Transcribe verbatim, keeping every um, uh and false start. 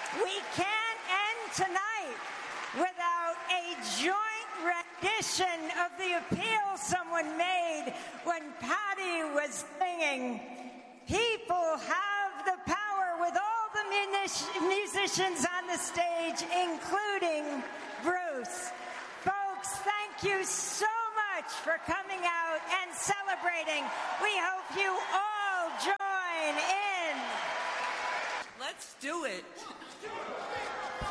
We can't end tonight without a joint rendition of the appeal someone made when Patty was singing, "People have the power," with all the munic- musicians on the stage, including Bruce. Folks, thank you so much for coming out and celebrating. We hope you all join in. Let's do it.